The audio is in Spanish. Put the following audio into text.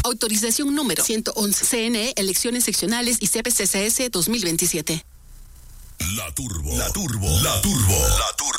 Autorización número 111. CNE, elecciones seccionales y CPCCS 2027. La Turbo. La Turbo. La Turbo. La Turbo.